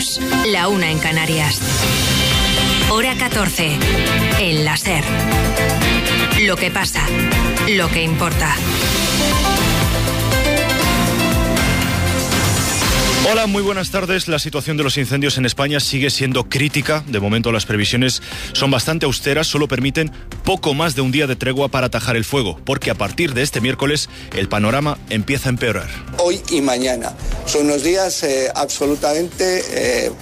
2, la 1 en Canarias. Hora 14, en la SER. Lo que pasa, lo que importa. Hola, muy buenas tardes. La situación de los incendios en España sigue siendo crítica. De momento las previsiones son bastante austeras, solo permiten poco más de un día de tregua para atajar el fuego, porque a partir de este miércoles el panorama empieza a empeorar. Hoy y mañana son unos días absolutamente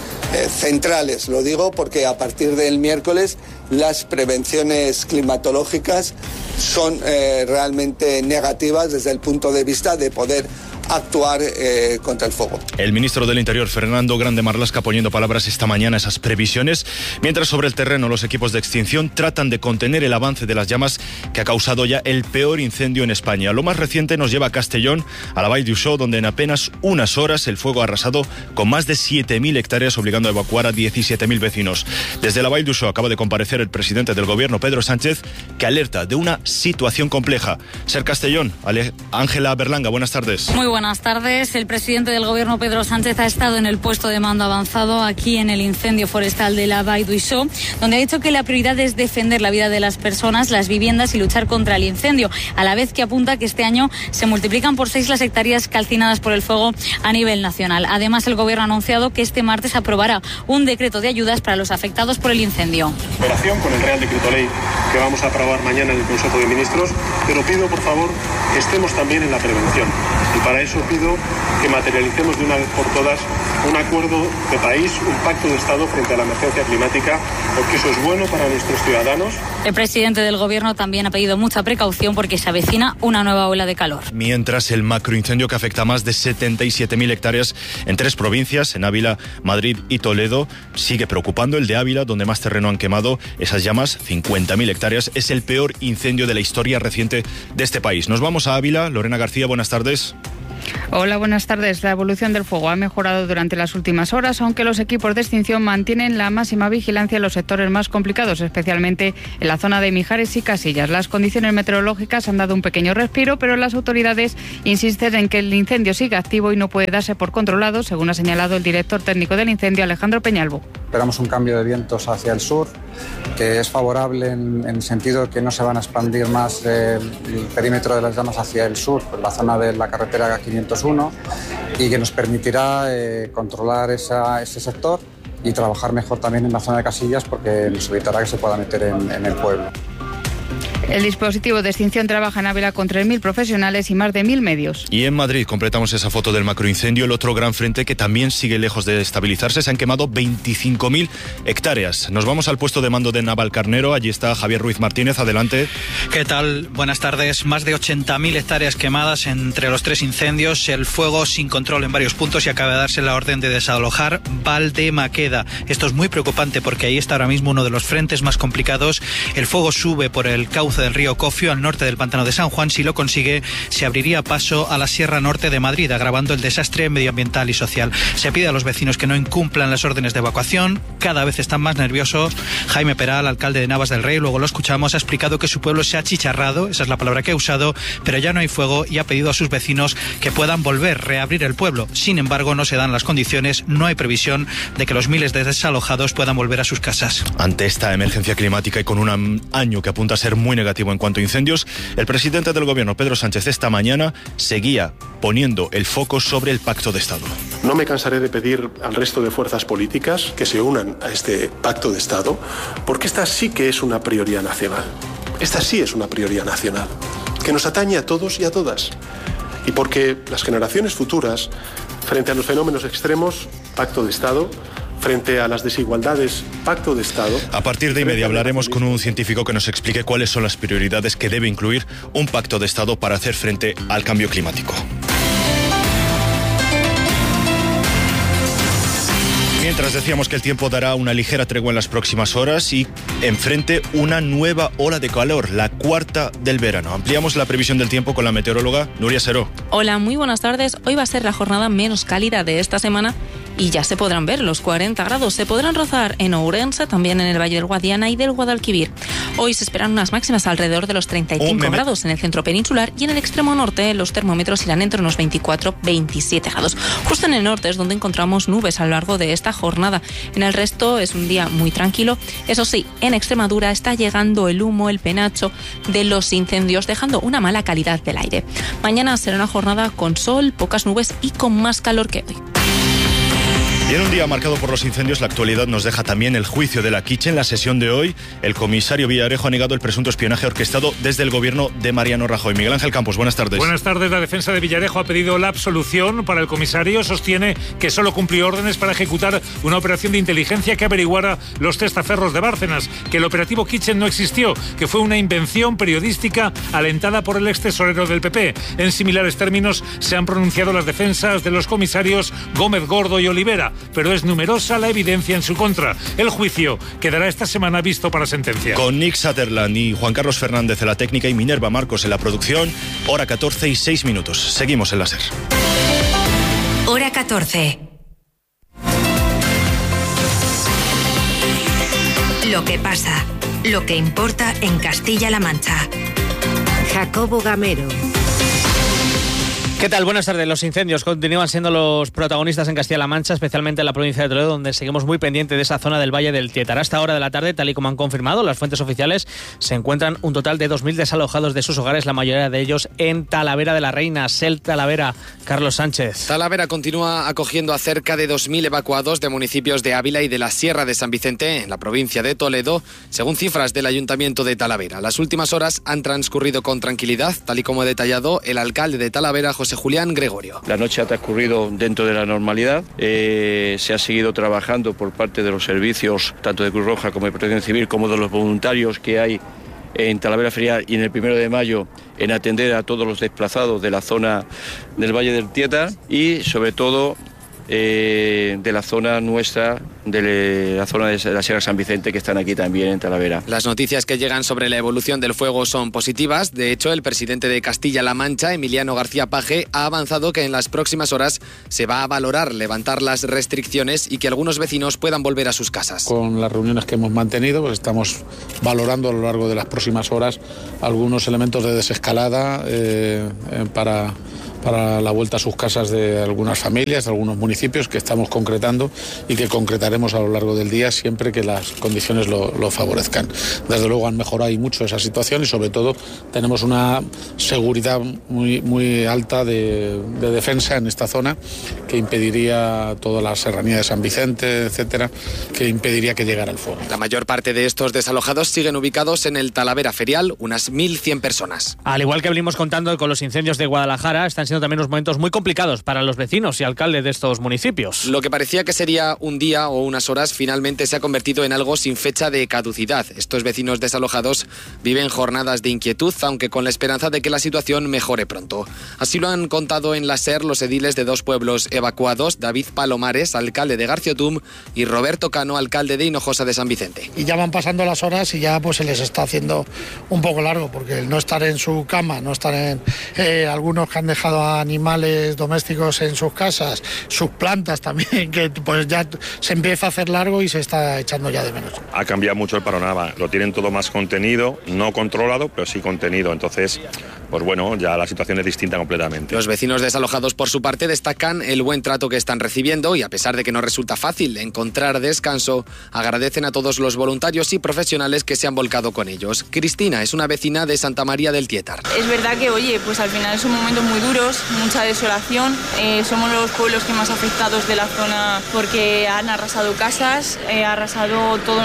centrales, lo digo porque a partir del miércoles las prevenciones climatológicas son realmente negativas desde el punto de vista de poder actuar contra el fuego. El ministro del Interior, Fernando Grande Marlaska, poniendo palabras esta mañana a esas previsiones, mientras sobre el terreno los equipos de extinción tratan de contener el avance de las llamas que ha causado ya el peor incendio en España. Lo más reciente nos lleva a Castellón, a la Vall d'Uixó, donde en apenas unas horas el fuego ha arrasado con más de 7.000 hectáreas, obligando a evacuar a 17.000 vecinos. Desde la Vall d'Uixó acaba de comparecer el presidente del gobierno, Pedro Sánchez, que alerta de una situación compleja. Ser Castellón, Ángela Berlanga, buenas tardes. Muy buenas tardes. El presidente del gobierno, Pedro Sánchez, ha estado en el puesto de mando avanzado aquí en el incendio forestal de la Vall d'Uixó, donde ha dicho que la prioridad es defender la vida de las personas, las viviendas y luchar contra el incendio, a la vez que apunta que este año se multiplican por 6 las hectáreas calcinadas por el fuego a nivel nacional. Además, el gobierno ha anunciado que este martes aprobará un decreto de ayudas para los afectados por el incendio. En relación con el Real Decreto Ley que vamos a aprobar mañana en el Consejo de Ministros, pero pido, por favor, que estemos también en la prevención. Y para eso pido que materialicemos de una vez por todas un acuerdo de país, un pacto de Estado frente a la emergencia climática, porque eso es bueno para nuestros ciudadanos. El presidente del gobierno también ha pedido mucha precaución porque se avecina una nueva ola de calor. Mientras el macroincendio que afecta a más de 77.000 hectáreas en 3 provincias, en Ávila, Madrid y Toledo, sigue preocupando. El de Ávila, donde más terreno han quemado esas llamas, 50.000 hectáreas, es el peor incendio de la historia reciente de este país. Nos vamos a Ávila. Lorena García, buenas tardes. Hola, buenas tardes. La evolución del fuego ha mejorado durante las últimas horas, aunque los equipos de extinción mantienen la máxima vigilancia en los sectores más complicados, especialmente en la zona de Mijares y Casillas. Las condiciones meteorológicas han dado un pequeño respiro, pero las autoridades insisten en que el incendio sigue activo y no puede darse por controlado, según ha señalado el director técnico del incendio, Alejandro Peñalvo. Esperamos un cambio de vientos hacia el sur, que es favorable en el sentido de que no se van a expandir más el perímetro de las llamas hacia el sur, por la zona de la carretera 501, y que nos permitirá controlar ese sector y trabajar mejor también en la zona de Casillas, porque nos evitará que se pueda meter en el pueblo. El dispositivo de extinción trabaja en Ávila con 3.000 profesionales y más de 1.000 medios. Y en Madrid completamos esa foto del macroincendio, el otro gran frente que también sigue lejos de estabilizarse. Se han quemado 25.000 hectáreas. Nos vamos al puesto de mando de Navalcarnero. Allí está Javier Ruiz Martínez. Adelante. ¿Qué tal? Buenas tardes. Más de 80.000 hectáreas quemadas entre los 3 incendios. El fuego sin control en varios puntos y acaba de darse la orden de desalojar Valdemaqueda. Esto es muy preocupante porque ahí está ahora mismo uno de los frentes más complicados. El fuego sube por el cauce del río Cofio al norte del pantano de San Juan. Si lo consigue, se abriría paso a la Sierra Norte de Madrid, agravando el desastre medioambiental y social. Se pide a los vecinos que no incumplan las órdenes de evacuación. Cada vez están más nerviosos. Jaime Peral, alcalde de Navas del Rey, luego lo escuchamos, ha explicado que su pueblo se ha achicharrado, esa es la palabra que ha usado, pero ya no hay fuego, y ha pedido a sus vecinos que puedan reabrir el pueblo. Sin embargo, no se dan las condiciones, no hay previsión de que los miles de desalojados puedan volver a sus casas. Ante esta emergencia climática y con un año que apunta a ser muy negativo en cuanto a incendios, el presidente del gobierno, Pedro Sánchez, esta mañana seguía poniendo el foco sobre el pacto de Estado. No me cansaré de pedir al resto de fuerzas políticas que se unan a este pacto de Estado, porque esta sí que es una prioridad nacional. Esta sí es una prioridad nacional, que nos atañe a todos y a todas. Y porque las generaciones futuras, frente a los fenómenos extremos, pacto de Estado. Frente a las desigualdades, pacto de Estado. A partir de inmediato hablaremos con un científico que nos explique cuáles son las prioridades que debe incluir un pacto de Estado para hacer frente al cambio climático. Mientras decíamos que el tiempo dará una ligera tregua en las próximas horas y enfrente una nueva ola de calor, la cuarta del verano. Ampliamos la previsión del tiempo con la meteoróloga Nuria Seró. Hola, muy buenas tardes. Hoy va a ser la jornada menos cálida de esta semana y ya se podrán ver los 40 grados. Se podrán rozar en Ourense, también en el Valle del Guadiana y del Guadalquivir. Hoy se esperan unas máximas alrededor de los 35 grados en el centro peninsular, y en el extremo norte los termómetros irán entre unos 24-27 grados. Justo en el norte es donde encontramos nubes a lo largo de esta jornada. En el resto es un día muy tranquilo. Eso sí, en Extremadura está llegando el humo, el penacho de los incendios, dejando una mala calidad del aire. Mañana será una jornada con sol, pocas nubes y con más calor que hoy. Y en un día marcado por los incendios, la actualidad nos deja también el juicio de la Quiche. En la sesión de hoy, el comisario Villarejo ha negado el presunto espionaje orquestado desde el gobierno de Mariano Rajoy. Miguel Ángel Campos, buenas tardes. Buenas tardes. La defensa de Villarejo ha pedido la absolución para el comisario. Sostiene que solo cumplió órdenes para ejecutar una operación de inteligencia que averiguara los testaferros de Bárcenas, que el operativo Quiche no existió, que fue una invención periodística alentada por el ex tesorero del PP. En similares términos se han pronunciado las defensas de los comisarios Gómez Gordo y Olivera, pero es numerosa la evidencia en su contra. El juicio quedará esta semana visto para sentencia. Con Nick Sutherland y Juan Carlos Fernández en la técnica y Minerva Marcos en la producción, hora 14 y 6 minutos. Seguimos en la SER. Hora 14. Lo que pasa, lo que importa en Castilla-La Mancha. Jacobo Gamero. ¿Qué tal? Buenas tardes. Los incendios continúan siendo los protagonistas en Castilla-La Mancha, especialmente en la provincia de Toledo, donde seguimos muy pendientes de esa zona del Valle del Tietar. A esta hora de la tarde, tal y como han confirmado las fuentes oficiales, se encuentran un total de 2.000 desalojados de sus hogares, la mayoría de ellos en Talavera de la Reina. Talavera, Carlos Sánchez. Talavera continúa acogiendo a cerca de 2.000 evacuados de municipios de Ávila y de la Sierra de San Vicente, en la provincia de Toledo, según cifras del Ayuntamiento de Talavera. Las últimas horas han transcurrido con tranquilidad, tal y como ha detallado el alcalde de Talavera, José Julián Gregorio. La noche ha transcurrido dentro de la normalidad. Se ha seguido trabajando por parte de los servicios, tanto de Cruz Roja como de Protección Civil, como de los voluntarios que hay en Talavera Ferial y en el 1 de mayo, en atender a todos los desplazados de la zona del Valle del Tietar y, sobre todo, de la zona nuestra, de la zona de la Sierra San Vicente, que están aquí también en Talavera. Las noticias que llegan sobre la evolución del fuego son positivas. De hecho, el presidente de Castilla-La Mancha, Emiliano García Paje, ha avanzado que en las próximas horas se va a valorar levantar las restricciones y que algunos vecinos puedan volver a sus casas. Con las reuniones que hemos mantenido, pues estamos valorando a lo largo de las próximas horas algunos elementos de desescalada para la vuelta a sus casas de algunas familias, de algunos municipios que estamos concretando y que concretaremos a lo largo del día siempre que las condiciones lo favorezcan. Desde luego han mejorado y mucho esa situación y sobre todo tenemos una seguridad muy alta de defensa en esta zona que impediría toda la serranía de San Vicente, etcétera, que impediría que llegara el fuego. La mayor parte de estos desalojados siguen ubicados en el Talavera Ferial, unas 1.100 personas. Al igual que venimos contando con los incendios de Guadalajara, están siendo también unos momentos muy complicados para los vecinos y alcaldes de estos municipios. Lo que parecía que sería un día o unas horas finalmente se ha convertido en algo sin fecha de caducidad. Estos vecinos desalojados viven jornadas de inquietud, aunque con la esperanza de que la situación mejore pronto. Así lo han contado en la SER los ediles de dos pueblos evacuados, David Palomares, alcalde de Garciotum, y Roberto Cano, alcalde de Hinojosa de San Vicente. Y ya van pasando las horas y ya pues se les está haciendo un poco largo, porque el no estar en su cama, no estar en algunos que han dejado a animales domésticos en sus casas, sus plantas también, que pues ya se empieza a hacer largo y se está echando ya de menos. Ha cambiado mucho el panorama, lo tienen todo más contenido, no controlado, pero sí contenido, entonces, pues bueno, ya la situación es distinta completamente. Los vecinos desalojados por su parte destacan el buen trato que están recibiendo y a pesar de que no resulta fácil encontrar descanso, agradecen a todos los voluntarios y profesionales que se han volcado con ellos. Cristina es una vecina de Santa María del Tietar. Es verdad que, oye, pues al final son momentos muy duros, mucha desolación, somos los pueblos que más afectados de la zona porque han arrasado casas, arrasado todo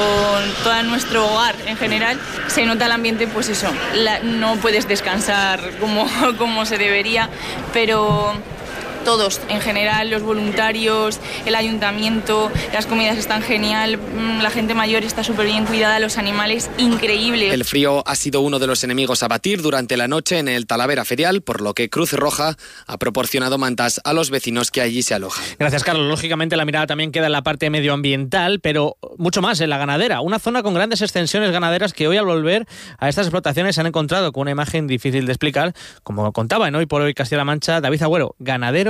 nuestro hogar en general. Se nota el ambiente, pues eso, no puedes descansar como se debería, pero todos, en general, los voluntarios, el ayuntamiento, las comidas están genial, la gente mayor está súper bien cuidada, los animales, increíble. El frío ha sido uno de los enemigos a batir durante la noche en el Talavera Ferial, por lo que Cruz Roja ha proporcionado mantas a los vecinos que allí se alojan. Gracias, Carlos. Lógicamente la mirada también queda en la parte medioambiental, pero mucho más en la ganadera. Una zona con grandes extensiones ganaderas que hoy al volver a estas explotaciones se han encontrado con una imagen difícil de explicar, como contaba en Hoy por Hoy Castilla-La Mancha David Agüero, ganadero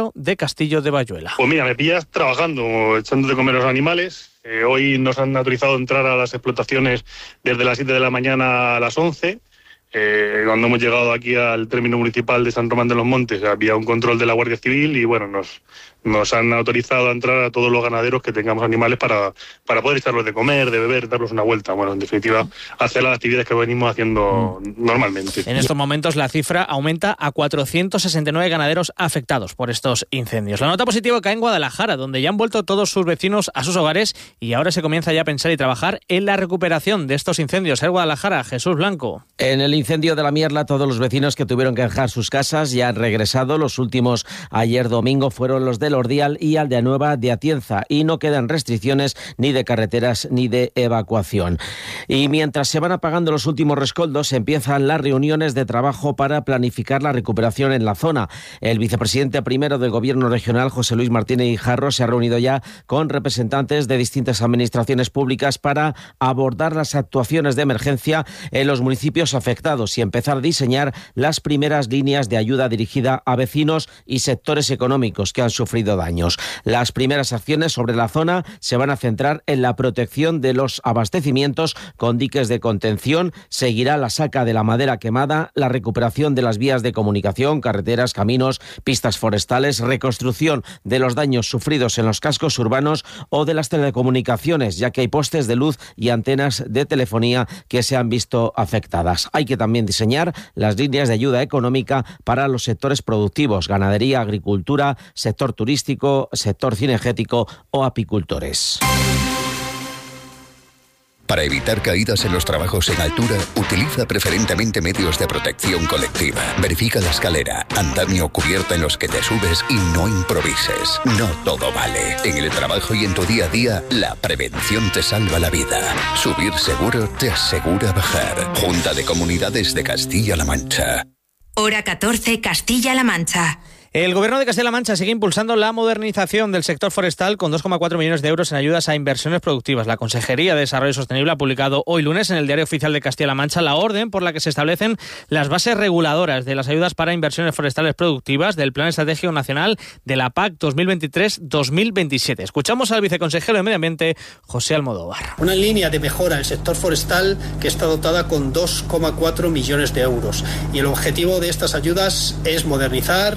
ganadero de Castillo de Bayuela. Pues mira, me pillas trabajando, echando de comer a los animales. Hoy nos han autorizado entrar a las explotaciones desde las 7 de la mañana a las 11. Cuando hemos llegado aquí al término municipal de San Román de los Montes había un control de la Guardia Civil y bueno, nos han autorizado a entrar a todos los ganaderos que tengamos animales para poder echarlos de comer, de beber, darlos una vuelta. Bueno, en definitiva, hacer las actividades que venimos haciendo normalmente. En estos momentos la cifra aumenta a 469 ganaderos afectados por estos incendios. La nota positiva cae en Guadalajara, donde ya han vuelto todos sus vecinos a sus hogares y ahora se comienza ya a pensar y trabajar en la recuperación de estos incendios. En Guadalajara, Jesús Blanco. En el incendio de la Mierla, todos los vecinos que tuvieron que dejar sus casas ya han regresado. Los últimos ayer domingo fueron los del Ordial y Aldeanueva de Atienza y no quedan restricciones ni de carreteras ni de evacuación. Y mientras se van apagando los últimos rescoldos, empiezan las reuniones de trabajo para planificar la recuperación en la zona. El vicepresidente primero del Gobierno regional, José Luis Martínez Guijarro, se ha reunido ya con representantes de distintas administraciones públicas para abordar las actuaciones de emergencia en los municipios afectados y empezar a diseñar las primeras líneas de ayuda dirigida a vecinos y sectores económicos que han sufrido daños. Las primeras acciones sobre la zona se van a centrar en la protección de los abastecimientos con diques de contención, seguirá la saca de la madera quemada, la recuperación de las vías de comunicación, carreteras, caminos, pistas forestales, reconstrucción de los daños sufridos en los cascos urbanos o de las telecomunicaciones, ya que hay postes de luz y antenas de telefonía que se han visto afectadas. Hay que también diseñar las líneas de ayuda económica para los sectores productivos, ganadería, agricultura, sector turístico, sector cinegético o apicultores. Para evitar caídas en los trabajos en altura, utiliza preferentemente medios de protección colectiva. Verifica la escalera, andamio o cubierta en los que te subes y no improvises. No todo vale. En el trabajo y en tu día a día, la prevención te salva la vida. Subir seguro te asegura bajar. Junta de Comunidades de Castilla-La Mancha. Hora 14, Castilla-La Mancha. El Gobierno de Castilla-La Mancha sigue impulsando la modernización del sector forestal con 2,4 millones de euros en ayudas a inversiones productivas. La Consejería de Desarrollo Sostenible ha publicado hoy lunes en el Diario Oficial de Castilla-La Mancha la orden por la que se establecen las bases reguladoras de las ayudas para inversiones forestales productivas del Plan Estratégico Nacional de la PAC 2023-2027. Escuchamos al viceconsejero de Medio Ambiente, José Almodóvar. Una línea de mejora del sector forestal que está dotada con 2,4 millones de euros. Y el objetivo de estas ayudas es modernizar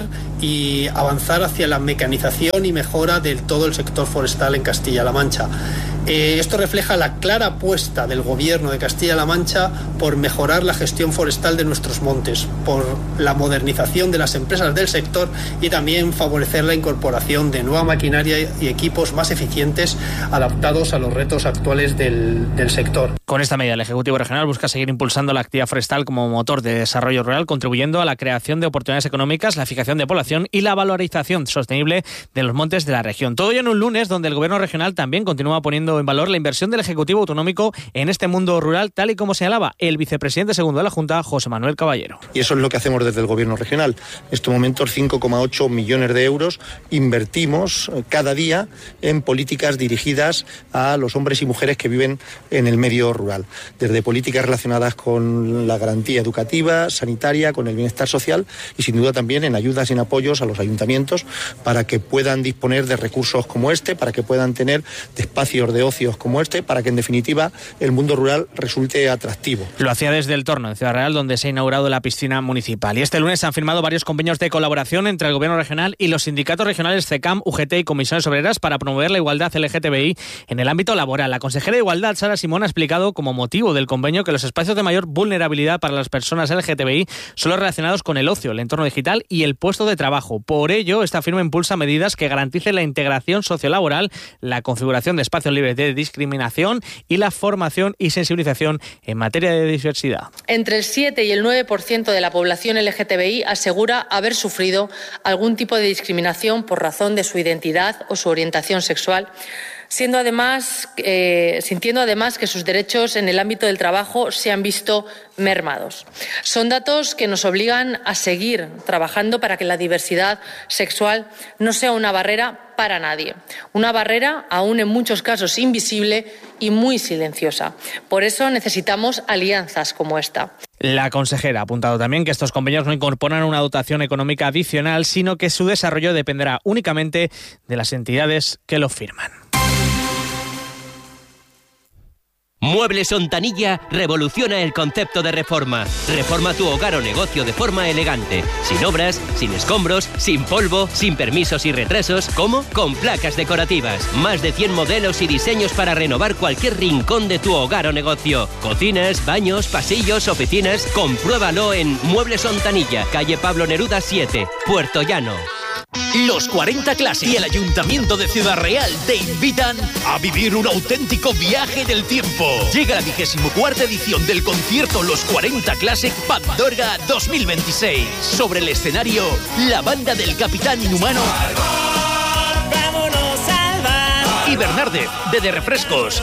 y avanzar hacia la mecanización y mejora de todo el sector forestal en Castilla-La Mancha. Esto refleja la clara apuesta del Gobierno de Castilla-La Mancha por mejorar la gestión forestal de nuestros montes, por la modernización de las empresas del sector y también favorecer la incorporación de nueva maquinaria y equipos más eficientes adaptados a los retos actuales del sector. Con esta medida, el Ejecutivo Regional busca seguir impulsando la actividad forestal como motor de desarrollo rural, contribuyendo a la creación de oportunidades económicas, la fijación de población y la valorización sostenible de los montes de la región. Todo ello en un lunes donde el Gobierno regional también continúa poniendo en valor la inversión del Ejecutivo Autonómico en este mundo rural, tal y como señalaba el vicepresidente segundo de la Junta, José Manuel Caballero. Y eso es lo que hacemos desde el Gobierno regional. En estos momentos 5,8 millones de euros invertimos cada día en políticas dirigidas a los hombres y mujeres que viven en el medio rural. Desde políticas relacionadas con la garantía educativa, sanitaria, con el bienestar social y sin duda también en ayudas y en apoyos a los ayuntamientos para que puedan disponer de recursos como este, para que puedan tener de espacios de ocios como este, para que en definitiva el mundo rural resulte atractivo. Lo hacía desde El Torno, en Ciudad Real, donde se ha inaugurado la piscina municipal. Y este lunes se han firmado varios convenios de colaboración entre el Gobierno regional y los sindicatos regionales CECAM, UGT y Comisiones Obreras para promover la igualdad LGTBI en el ámbito laboral. La consejera de Igualdad, Sara Simón, ha explicado como motivo del convenio que los espacios de mayor vulnerabilidad para las personas LGTBI son los relacionados con el ocio, el entorno digital y el puesto de trabajo. Por ello, esta firma impulsa medidas que garanticen la integración sociolaboral, la configuración de espacios libres de discriminación y la formación y sensibilización en materia de diversidad. Entre el 7 y el 9% de la población LGTBI asegura haber sufrido algún tipo de discriminación por razón de su identidad o su orientación sexual, sintiendo además que sus derechos en el ámbito del trabajo se han visto mermados. Son datos que nos obligan a seguir trabajando para que la diversidad sexual no sea una barrera para nadie, una barrera aún en muchos casos invisible y muy silenciosa. Por eso necesitamos alianzas como esta. La consejera ha apuntado también que estos convenios no incorporan una dotación económica adicional, sino que su desarrollo dependerá únicamente de las entidades que lo firman. Muebles Ontanilla revoluciona el concepto de reforma. Reforma tu hogar o negocio de forma elegante. Sin obras, sin escombros, sin polvo, sin permisos y retrasos. ¿Cómo? Con placas decorativas. Más de 100 modelos y diseños para renovar cualquier rincón de tu hogar o negocio. Cocinas, baños, pasillos, oficinas. Compruébalo en Muebles Ontanilla, calle Pablo Neruda 7, Puerto Llano. Los 40 Classic y el Ayuntamiento de Ciudad Real te invitan a vivir un auténtico viaje del tiempo. Llega la 24ª edición del concierto Los 40 Classic Pandorga 2026. Sobre el escenario, la banda del Capitán Inhumano y Bernardez de Refrescos.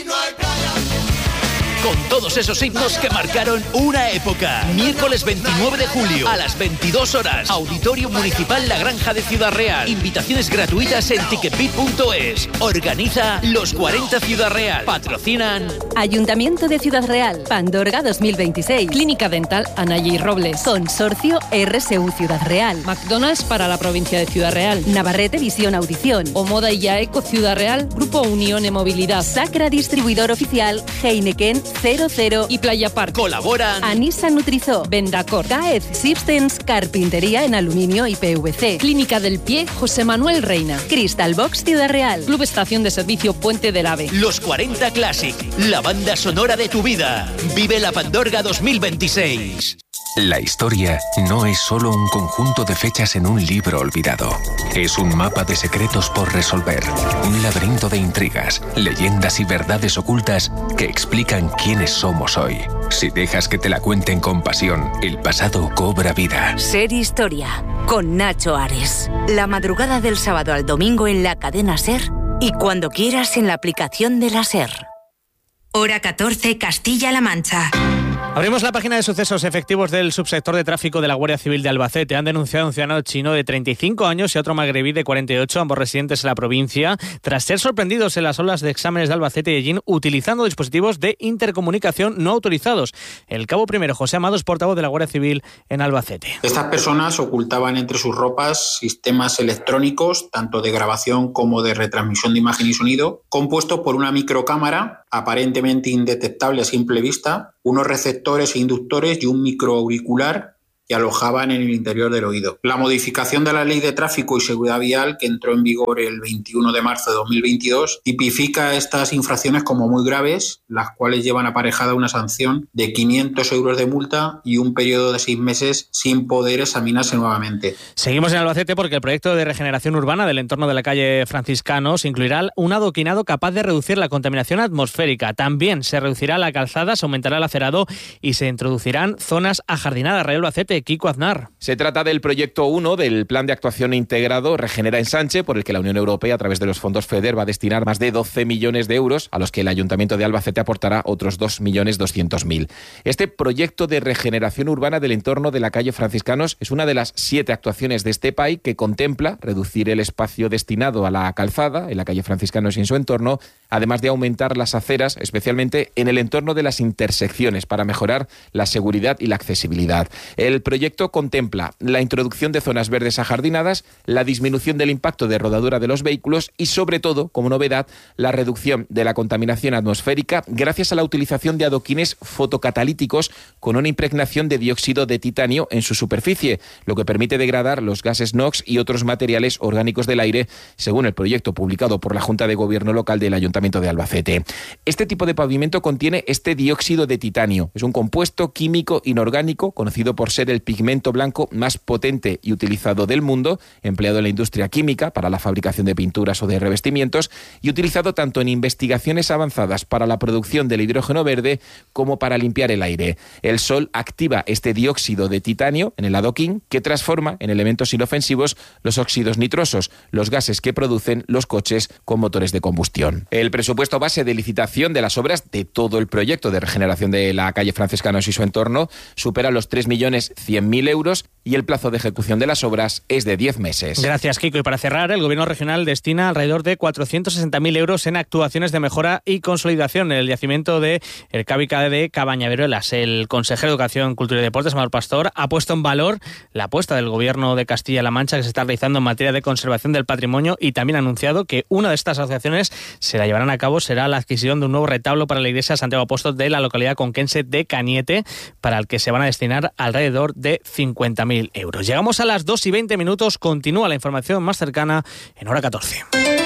Con todos esos himnos que marcaron una época. Miércoles 29 de julio a las 22 horas. Auditorio Municipal La Granja de Ciudad Real. Invitaciones gratuitas en ticketbit.es. Organiza Los 40 Ciudad Real. Patrocinan Ayuntamiento de Ciudad Real. Pandorga 2026. Clínica Dental Anaya y Robles. Consorcio RSU Ciudad Real. McDonald's para la provincia de Ciudad Real. Navarrete Visión Audición. Omoda y Yaeco Ciudad Real. Grupo Unión Movilidad. Sacra Distribuidor Oficial. Heineken 00 y Playa Park. Colaboran Anisa Nutrizó, Vendacor, Caez Systems, Carpintería en aluminio y PVC, Clínica del Pie José Manuel Reina, Crystal Box Ciudad Real, Club Estación de Servicio Puente del Ave. Los 40 Classic, la banda sonora de tu vida. Vive la Pandorga 2026. La historia no es solo un conjunto de fechas en un libro olvidado. Es un mapa de secretos por resolver, un laberinto de intrigas, leyendas y verdades ocultas que explican quiénes somos hoy. Si dejas que te la cuenten con pasión, el pasado cobra vida. Ser Historia, con Nacho Ares. La madrugada del sábado al domingo en la cadena SER y cuando quieras en la aplicación de la SER. Hora 14, Castilla-La Mancha. Abrimos la página de sucesos. Efectivos del subsector de tráfico de la Guardia Civil de Albacete han denunciado a un ciudadano chino de 35 años y a otro magrebí de 48, ambos residentes en la provincia, tras ser sorprendidos en las aulas de exámenes de Albacete y Ellín utilizando dispositivos de intercomunicación no autorizados. El cabo primero José Amados, portavoz de la Guardia Civil en Albacete. Estas personas ocultaban entre sus ropas sistemas electrónicos, tanto de grabación como de retransmisión de imagen y sonido, compuestos por una microcámara aparentemente indetectable a simple vista, unos receptores e inductores y un microauricular que alojaban en el interior del oído. La modificación de la Ley de Tráfico y Seguridad Vial, que entró en vigor el 21 de marzo de 2022, tipifica estas infracciones como muy graves, las cuales llevan aparejada una sanción de 500 euros de multa y un periodo de 6 meses sin poder examinarse nuevamente. Seguimos en Albacete porque el proyecto de regeneración urbana del entorno de la calle Franciscanos incluirá un adoquinado capaz de reducir la contaminación atmosférica. También se reducirá la calzada, se aumentará el acerado y se introducirán zonas ajardinadas. Rayo Albacete, Kiko Aznar. Se trata del proyecto 1 del Plan de Actuación Integrado Regenera Ensanche, por el que la Unión Europea, a través de los fondos FEDER, va a destinar más de 12 millones de euros, a los que el Ayuntamiento de Albacete aportará otros 2.200.000. Este proyecto de regeneración urbana del entorno de la calle Franciscanos es una de las 7 actuaciones de este PAI que contempla reducir el espacio destinado a la calzada en la calle Franciscanos y en su entorno, además de aumentar las aceras, especialmente en el entorno de las intersecciones, para mejorar la seguridad y la accesibilidad. El proyecto contempla la introducción de zonas verdes ajardinadas, la disminución del impacto de rodadura de los vehículos y, sobre todo, como novedad, la reducción de la contaminación atmosférica gracias a la utilización de adoquines fotocatalíticos con una impregnación de dióxido de titanio en su superficie, lo que permite degradar los gases NOx y otros materiales orgánicos del aire, según el proyecto publicado por la Junta de Gobierno Local del Ayuntamiento de Albacete. Este tipo de pavimento contiene este dióxido de titanio. Es un compuesto químico inorgánico conocido por ser el pigmento blanco más potente y utilizado del mundo, empleado en la industria química para la fabricación de pinturas o de revestimientos y utilizado tanto en investigaciones avanzadas para la producción del hidrógeno verde como para limpiar el aire. El sol activa este dióxido de titanio en el adoquín que transforma en elementos inofensivos los óxidos nitrosos, los gases que producen los coches con motores de combustión. El presupuesto base de licitación de las obras de todo el proyecto de regeneración de la calle Franciscanos y su entorno supera los 3.100.000 euros y el plazo de ejecución de las obras es de 10 meses. Gracias, Kiko. Y para cerrar, el Gobierno regional destina alrededor de 460.000 euros en actuaciones de mejora y consolidación en el yacimiento de El Cábica de Cabañaveruelas. El consejero de Educación, Cultura y Deportes, Amador Pastor, ha puesto en valor la apuesta del Gobierno de Castilla-La Mancha que se está realizando en materia de conservación del patrimonio y también ha anunciado que una de estas asociaciones se la llevarán a cabo será la adquisición de un nuevo retablo para la iglesia Santiago Apóstol de la localidad conquense de Cañete, para el que se van a destinar alrededor de 50.000 euros. Llegamos a las 2:20, continúa la información más cercana en Hora 14.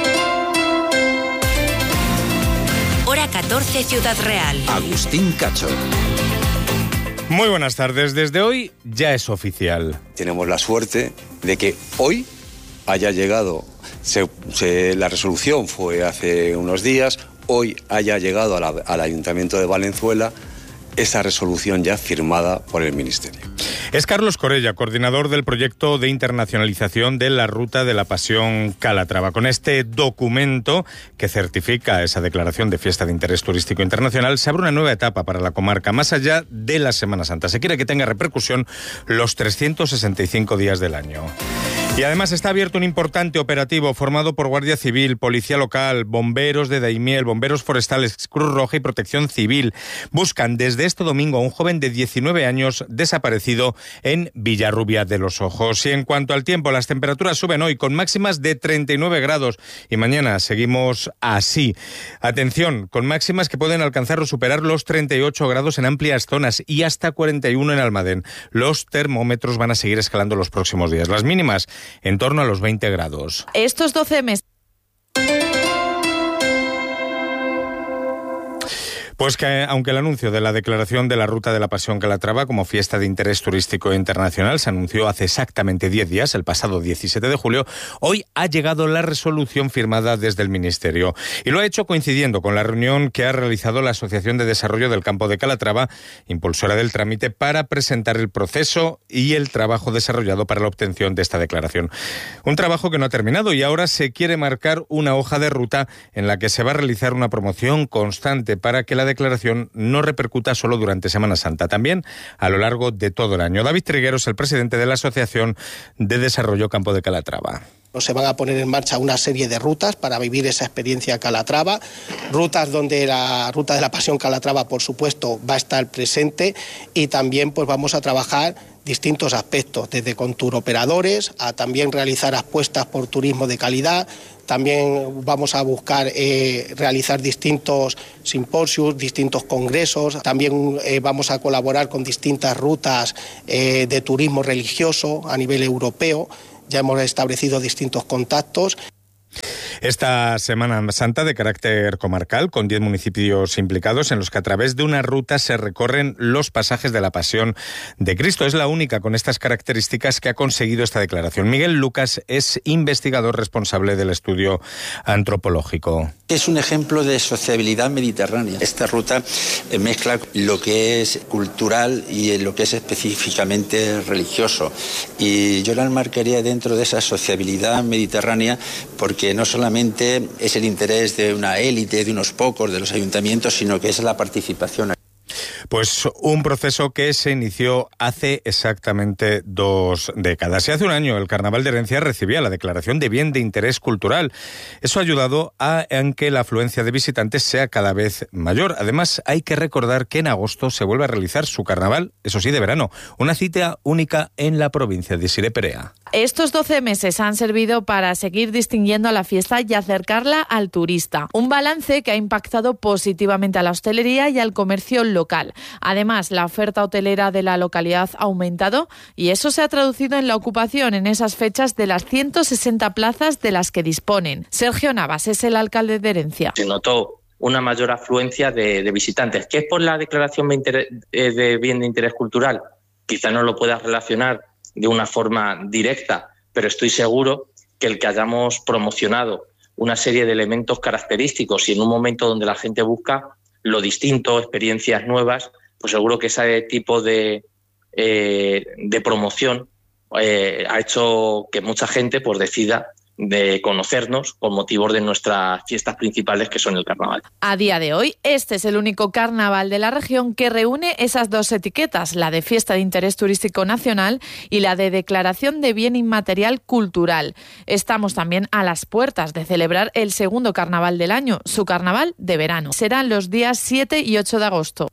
Hora 14, Ciudad Real. Agustín Cacho. Muy buenas tardes. Desde hoy ya es oficial. Tenemos la suerte de que hoy haya llegado, la resolución fue hace unos días, hoy haya llegado al Ayuntamiento de Valenzuela esa resolución ya firmada por el Ministerio. Es Carlos Corella, coordinador del proyecto de internacionalización de la Ruta de la Pasión Calatrava. Con este documento que certifica esa declaración de fiesta de interés turístico internacional, se abre una nueva etapa para la comarca, más allá de la Semana Santa. Se quiere que tenga repercusión los 365 días del año. Y además está abierto un importante operativo formado por Guardia Civil, Policía Local, bomberos de Daimiel, bomberos forestales, Cruz Roja y Protección Civil. Buscan desde este domingo a un joven de 19 años desaparecido en Villarrubia de los Ojos. Y en cuanto al tiempo, las temperaturas suben hoy con máximas de 39 grados y mañana seguimos así. Atención, con máximas que pueden alcanzar o superar los 38 grados en amplias zonas y hasta 41 en Almadén. Los termómetros van a seguir escalando los próximos días. Las mínimas en torno a los 20 grados. Estos 12 meses... Pues que aunque el anuncio de la declaración de la Ruta de la Pasión Calatrava como fiesta de interés turístico internacional se anunció hace exactamente 10 días, el pasado 17 de julio, hoy ha llegado la resolución firmada desde el Ministerio. Y lo ha hecho coincidiendo con la reunión que ha realizado la Asociación de Desarrollo del Campo de Calatrava, impulsora del trámite, para presentar el proceso y el trabajo desarrollado para la obtención de esta declaración. Un trabajo que no ha terminado y ahora se quiere marcar una hoja de ruta en la que se va a realizar una promoción constante para que la declaración no repercuta solo durante Semana Santa, también a lo largo de todo el año. David Triguero es el presidente de la Asociación de Desarrollo Campo de Calatrava. Se van a poner en marcha una serie de rutas para vivir esa experiencia Calatrava, rutas donde la Ruta de la Pasión Calatrava, por supuesto, va a estar presente y también pues vamos a trabajar distintos aspectos, desde con turoperadores a también realizar apuestas por turismo de calidad. También vamos a buscar realizar distintos simposios, distintos congresos. También vamos a colaborar con distintas rutas de turismo religioso a nivel europeo. Ya hemos establecido distintos contactos. Esta Semana Santa de carácter comarcal, con 10 municipios implicados en los que a través de una ruta se recorren los pasajes de la Pasión de Cristo. Es la única con estas características que ha conseguido esta declaración. Miguel Lucas es investigador responsable del estudio antropológico. Es un ejemplo de sociabilidad mediterránea. Esta ruta mezcla lo que es cultural y lo que es específicamente religioso. Y yo la enmarcaría dentro de esa sociabilidad mediterránea porque no solamente es el interés de una élite, de unos pocos, de los ayuntamientos, sino que es la participación. Pues un proceso que se inició hace exactamente 2 décadas. Y hace un año el Carnaval de Herencia recibía la declaración de bien de interés cultural. Eso ha ayudado a que la afluencia de visitantes sea cada vez mayor. Además, hay que recordar que en agosto se vuelve a realizar su carnaval, eso sí, de verano. Una cita única en la provincia de Sire Perea. Estos 12 meses han servido para seguir distinguiendo a la fiesta y acercarla al turista. Un balance que ha impactado positivamente a la hostelería y al comercio local. Además, la oferta hotelera de la localidad ha aumentado y eso se ha traducido en la ocupación en esas fechas de las 160 plazas de las que disponen. Sergio Navas es el alcalde de Herencia. Se notó una mayor afluencia de visitantes. ¿Qué es por la declaración de bien de interés cultural? quizá no lo puedas relacionar de una forma directa, pero estoy seguro que el que hayamos promocionado una serie de elementos característicos y en un momento donde la gente busca lo distinto, experiencias nuevas, pues seguro que ese tipo de promoción ha hecho que mucha gente pues decida de conocernos con motivos de nuestras fiestas principales, que son el carnaval. A día de hoy, este es el único carnaval de la región que reúne esas dos etiquetas, la de Fiesta de Interés Turístico Nacional y la de Declaración de Bien Inmaterial Cultural. Estamos también a las puertas de celebrar el segundo carnaval del año, su carnaval de verano. Serán los días 7 y 8 de agosto.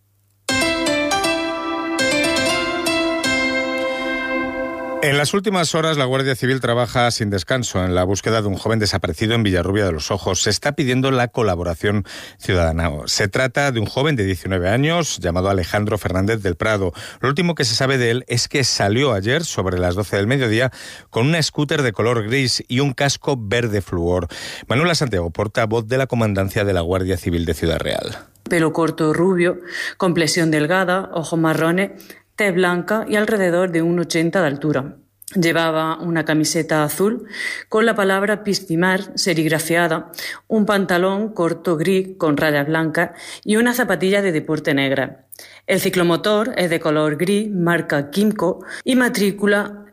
En las últimas horas, la Guardia Civil trabaja sin descanso en la búsqueda de un joven desaparecido en Villarrubia de los Ojos. Se está pidiendo la colaboración ciudadana. Se trata de un joven de 19 años llamado Alejandro Fernández del Prado. Lo último que se sabe de él es que salió ayer sobre las 12 del mediodía con una scooter de color gris y un casco verde fluor. Manuela Santiago, portavoz de la Comandancia de la Guardia Civil de Ciudad Real. Pelo corto rubio, complexión delgada, ojos marrones, tez blanca y alrededor de 1,80 de altura. Llevaba una camiseta azul con la palabra Piscimar serigrafiada, un pantalón corto gris con rayas blancas y una zapatilla de deporte negra. El ciclomotor es de color gris, marca Kimco y matrícula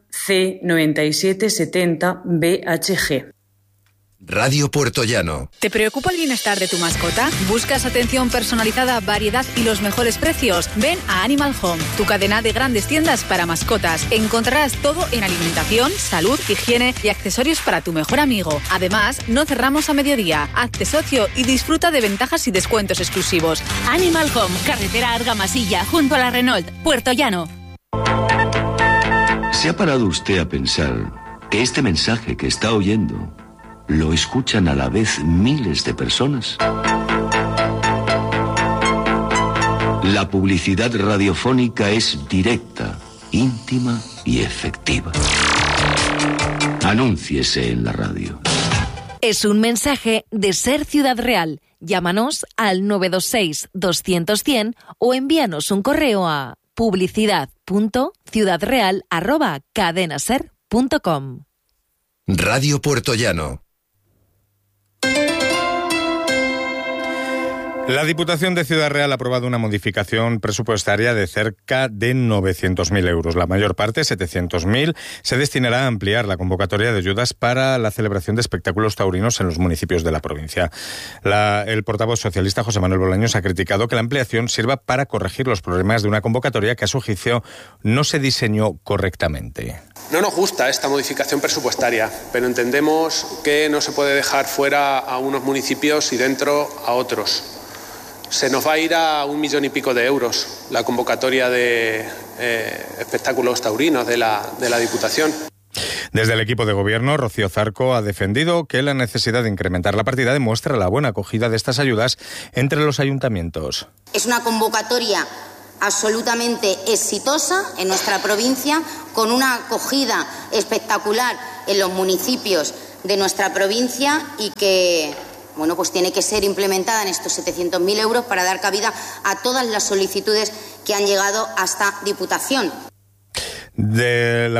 C9770BHG. Radio Puertollano. ¿Te preocupa el bienestar de tu mascota? ¿Buscas atención personalizada, variedad y los mejores precios? Ven a Animal Home, tu cadena de grandes tiendas para mascotas. Encontrarás todo en alimentación, salud, higiene y accesorios para tu mejor amigo. Además, no cerramos a mediodía. Hazte socio y disfruta de ventajas y descuentos exclusivos. Animal Home, carretera Argamasilla, junto a la Renault, Puertollano. ¿Se ha parado usted a pensar que este mensaje que está oyendo lo escuchan a la vez miles de personas? La publicidad radiofónica es directa, íntima y efectiva. Anúnciese en la radio. Es un mensaje de Ser Ciudad Real. Llámanos al 926-200-100 o envíanos un correo a publicidad.ciudadreal@cadenaser.com. Radio Puertollano. La Diputación de Ciudad Real ha aprobado una modificación presupuestaria de cerca de 900.000 euros. La mayor parte, 700.000, se destinará a ampliar la convocatoria de ayudas para la celebración de espectáculos taurinos en los municipios de la provincia. El portavoz socialista José Manuel Bolaños ha criticado que la ampliación sirva para corregir los problemas de una convocatoria que a su juicio no se diseñó correctamente. No nos gusta esta modificación presupuestaria, pero entendemos que no se puede dejar fuera a unos municipios y dentro a otros. Se nos va a ir a 1,5 millones de euros la convocatoria de espectáculos taurinos de la Diputación. Desde el equipo de gobierno, Rocío Zarco ha defendido que la necesidad de incrementar la partida demuestra la buena acogida de estas ayudas entre los ayuntamientos. Es una convocatoria absolutamente exitosa en nuestra provincia, con una acogida espectacular en los municipios de nuestra provincia y que pues tiene que ser implementada en estos 700.000 euros para dar cabida a todas las solicitudes que han llegado a esta Diputación. De la